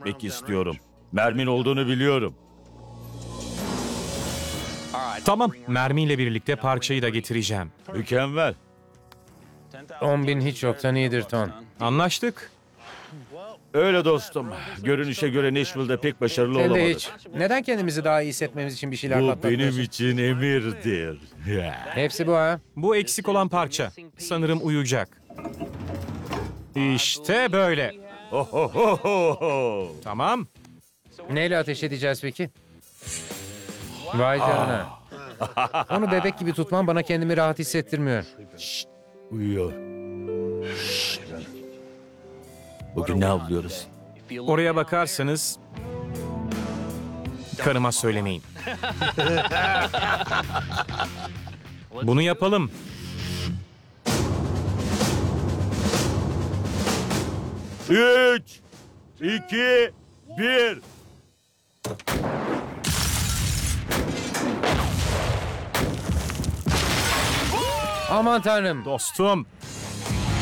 etmek istiyorum. Mermin olduğunu biliyorum. Tamam, mermiyle birlikte parçayı da getireceğim. Mükemmel. 10.000 hiç yoktan iyidir Ton. Anlaştık. Öyle dostum. Görünüşe göre Nashville'de pek başarılı Sen de olamadık. hiç. Neden kendimizi daha iyi hissetmemiz için bir şeyler Bu patlatmıyorsun? benim için emirdir. Hepsi bu ha. Bu eksik olan parça. Sanırım uyacak. İşte böyle. Ohohoho. Tamam. Neyle ateş edeceğiz peki? Vay canına. Onu bebek gibi tutman bana kendimi rahat hissettirmiyor. Uyuyor. Şşt. Bugün ne avlıyoruz? Oraya bakarsanız... Karıma söylemeyin. Bunu yapalım. Üç, iki, bir. Aman tanrım. Dostum,